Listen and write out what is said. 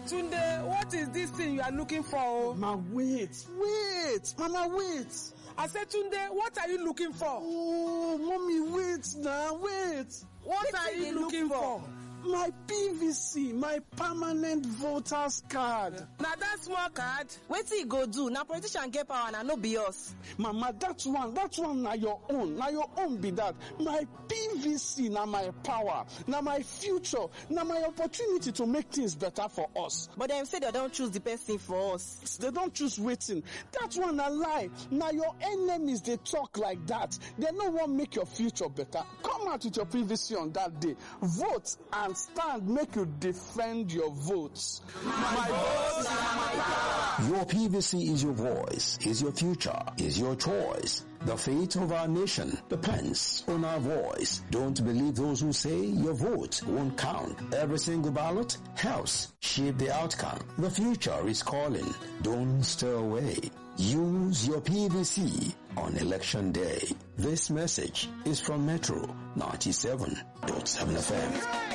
Tunde, what is this thing you are looking for? Mama, wait. Mama, wait. I said, Tunde, what are you looking for? Oh, mommy, wait now, wait. What are you looking for? My PVC, my permanent voters card. Now that small card. Wetin e go do? Na politician get power and no be us. Mama, that one na your own. Na your own be that. My PVC na my power. Na my future. Na my opportunity to make things better for us. But dem say they don't choose the person for us. They don't choose waiting. That one na lie. Na your enemies they talk like that. They no want make your future better. Come out with your PVC on that day. Vote and stand, make you defend your votes. My votes are my power. Your PVC is your voice, is your future, is your choice. The fate of our nation depends on our voice. Don't believe those who say your vote won't count. Every single ballot helps shape the outcome. The future is calling. Don't stir away. Use your PVC on election day. This message is from Metro 97.7 FM.